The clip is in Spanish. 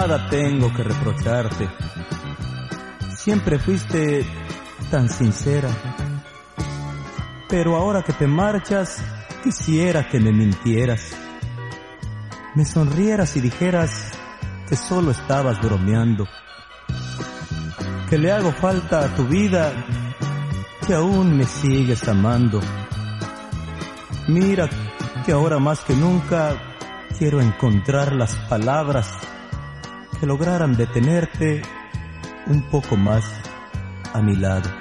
nada tengo que reprocharte. Siempre fuiste tan sincera. Pero ahora que te marchas, quisiera que me mintieras. Me sonrieras y dijeras que solo estabas bromeando. Que le hago falta a tu vida, que aún me sigues amando. Mira que ahora más que nunca quiero encontrar las palabras que lograran detenerte un poco más a mi lado.